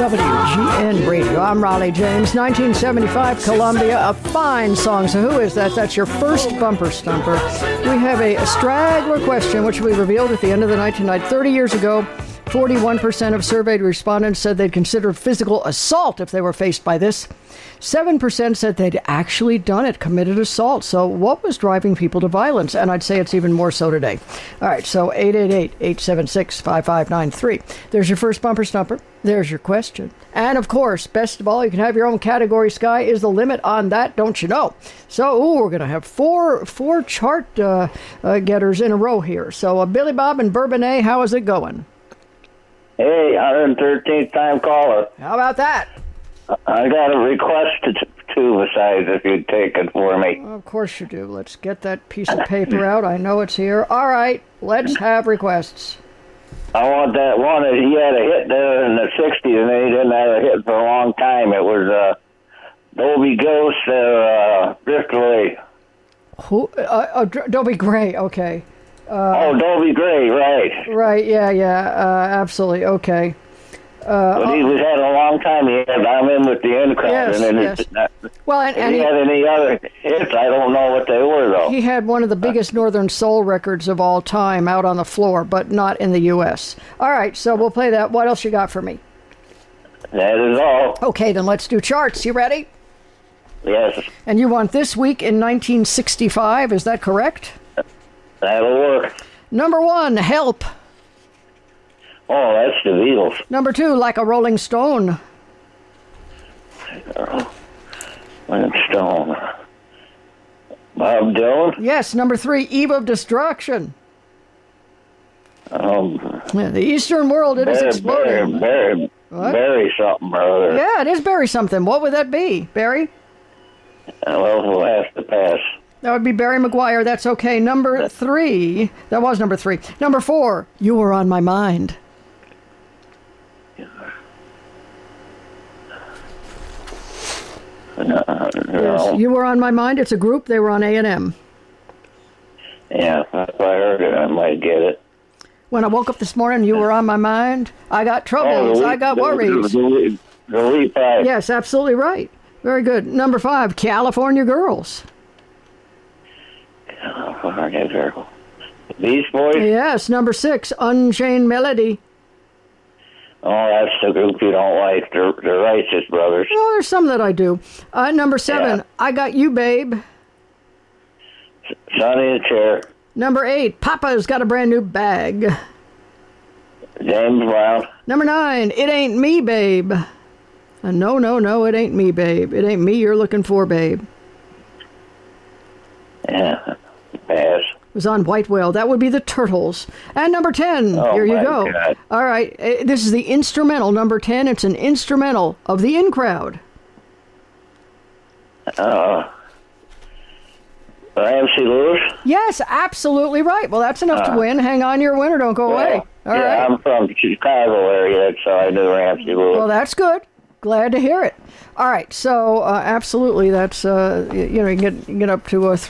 WGN Radio. I'm Raleigh James. 1975, Columbia. A fine song. So who is that? That's your first bumper stumper. We have a straggler question, which we revealed at the end of the 1990. 30 years ago, 41% of surveyed respondents said they'd consider physical assault if they were faced by this. 7% said they'd actually done it, committed assault. So what was driving people to violence? And I'd say it's even more so today. All right, so 888-876-5593. There's your first bumper stumper. There's your question. And, of course, best of all, you can have your own category. Sky is the limit on that, don't you know? So, we're going to have four chart getters in a row here. So, Billy Bob and Bourbonnais, how is it going? Hey, 113th time caller. How about that? I got a request to besides if you'd take it for me. Well, of course you do. Let's get that piece of paper out. I know it's here. All right, let's have requests. I want that one that he had a hit there in the 60s, and then he didn't have a hit for a long time. It was Dobie Ghost, Drift Away. Who? Dobie Gray, okay. Dobie Gray, right. Right, yeah, absolutely, okay. But he was had a long time. I'm in with the In Crowd. Yes, and yes. And he had any other hits, I don't know what they were, though. He had one of the biggest Northern Soul records of all time out on the floor, but not in the U.S. All right, so we'll play that. What else you got for me? That is all. Okay, then let's do charts. You ready? Yes. And you want This Week in 1965, is that correct? That'll work. Number 1, Help. Oh, that's the Beatles. Number 2, Like a Rolling Stone. Rolling Stone. Bob Dylan? Yes. Number 3, Eve of Destruction. The Eastern World, it is exploding. Barry something or other. Yeah, it is Barry something. What would that be, Barry? Well, we'll have to pass. That would be Barry McGuire. That's okay. Number 3. That was number 3. Number 4, You Were on My Mind. No. Yes, You Were on My Mind. It's a group. They were on A&M. Yeah, if I heard it, I might get it. When I woke up this morning, you were on my mind. I got troubles. I got worries. The Lee Five. Yes, absolutely right. Very good. Number 5, California Girls. California Girls. Beach Boys? Yes. Number 6, Unchained Melody. Oh, that's the group you don't like, the Righteous Brothers. Well, there's some that I do. Number 7, I Got You, Babe. Sonny and Cher. Number 8, Papa's Got a Brand New Bag. James Brown. Number 9, It Ain't Me, Babe. No, it ain't me, babe. It ain't me you're looking for, babe. Yeah, pass. It was on White Whale. That would be the Turtles. And number 10, here you go. God. All right, this is the instrumental. Number 10, it's an instrumental of the In Crowd. Ramsey Lewis? Yes, absolutely right. Well, that's enough to win. Hang on, you're a winner. Don't go away. All right. I'm from the Chicago area, so I knew Ramsey Lewis. Well, that's good. Glad to hear it. All right, so absolutely, that's, you can get up to 3